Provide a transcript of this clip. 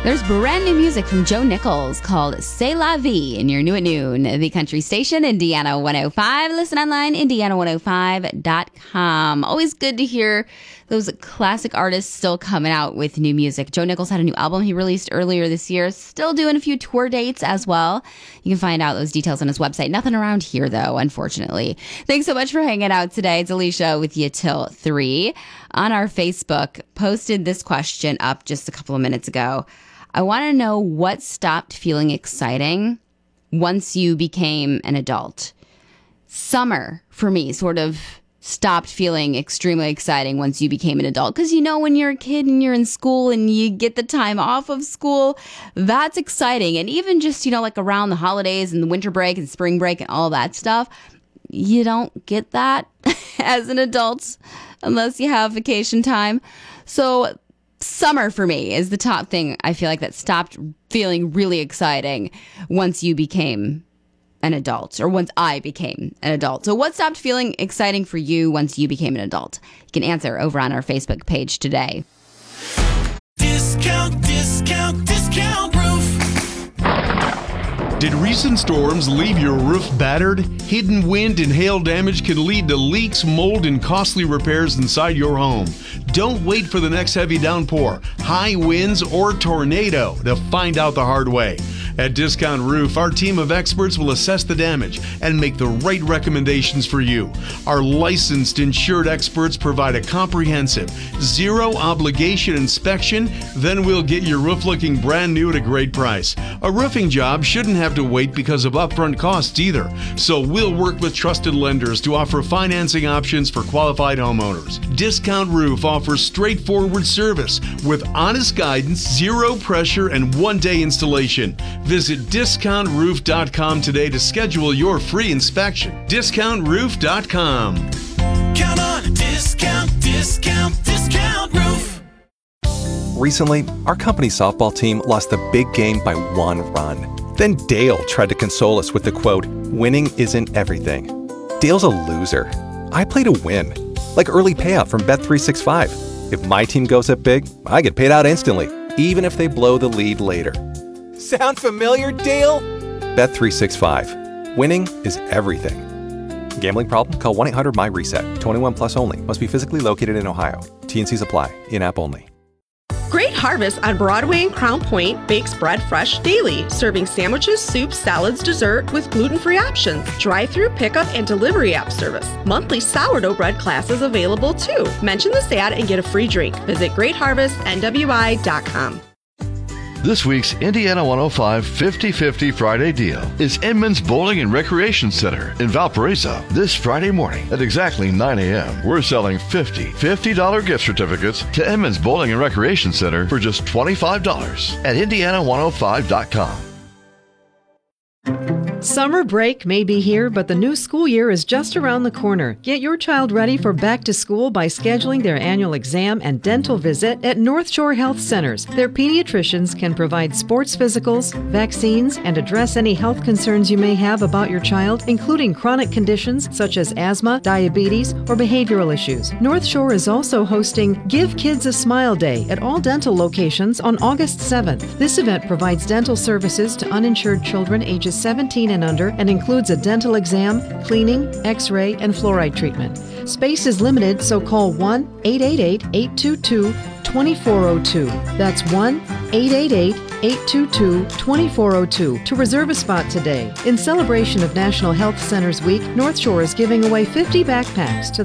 There's brand new music from Joe Nichols called C'est La Vie in your New at Noon, the country station, Indiana 105. Listen online, indiana105.com. Always good to hear those classic artists still coming out with new music. Joe Nichols had a new album he released earlier this year, still doing a few tour dates as well. You can find out those details on his website. Nothing around here, though, unfortunately. Thanks so much for hanging out today. It's Alicia with you till 3. On our Facebook, posted this question up just a couple of minutes ago. I want to know what stopped feeling exciting once you became an adult. Summer, for me, sort of stopped feeling extremely exciting once you became an adult. Because, you know, when you're a kid and you're in school and you get the time off of school, that's exciting. And even just, you know, like around the holidays and the winter break and spring break and all that stuff, you don't get that as an adult unless you have vacation time. So summer for me is the top thing I feel like that stopped feeling really exciting once you became an adult, or once I became an adult. So what stopped feeling exciting for you once you became an adult? You can answer over on our Facebook page today. Discount Roof. Did recent storms leave your roof battered? Hidden wind and hail damage can lead to leaks, mold, and costly repairs inside your home. Don't wait for the next heavy downpour, high winds, or tornado to find out the hard way. At Discount Roof, our team of experts will assess the damage and make the right recommendations for you. Our licensed, insured experts provide a comprehensive, zero-obligation inspection, then we'll get your roof looking brand new at a great price. A roofing job shouldn't have to wait because of upfront costs either, so we'll work with trusted lenders to offer financing options for qualified homeowners. Discount Roof offers straightforward service with honest guidance, zero pressure, and one-day installation. Visit discountroof.com today to schedule your free inspection. Discountroof.com. Count on Discount Roof. Recently, our company's softball team lost the big game by 1 run. Then Dale tried to console us with the quote, "Winning isn't everything." Dale's a loser. I play to win, like early payout from Bet365. If my team goes up big, I get paid out instantly, even if they blow the lead later. Sound familiar, Dale? Bet365. Winning is everything. Gambling problem? Call 1-800-MY-RESET. 21 plus only. Must be physically located in Ohio. T&Cs apply. In-app only. Great Harvest on Broadway and Crown Point bakes bread fresh daily, serving sandwiches, soups, salads, dessert with gluten-free options. Drive-through pickup and delivery app service. Monthly sourdough bread classes available too. Mention this ad and get a free drink. Visit GreatHarvestNWI.com. This week's Indiana 105 50-50 Friday deal is Edmonds Bowling and Recreation Center in Valparaiso. This Friday morning at exactly 9 a.m., we're selling $50 gift certificates to Edmonds Bowling and Recreation Center for just $25 at indiana105.com. Summer break may be here, but the new school year is just around the corner. Get your child ready for back to school by scheduling their annual exam and dental visit at North Shore Health Centers. Their pediatricians can provide sports physicals, vaccines, and address any health concerns you may have about your child, including chronic conditions such as asthma, diabetes, or behavioral issues. North Shore is also hosting Give Kids a Smile Day at all dental locations on August 7th. This event provides dental services to uninsured children ages 17 and under and includes a dental exam, cleaning, x-ray, and fluoride treatment. Space is limited, so call 1-888-822-2402. That's 1-888-822-2402 to reserve a spot today. In celebration of National Health Centers Week, North Shore is giving away 50 backpacks to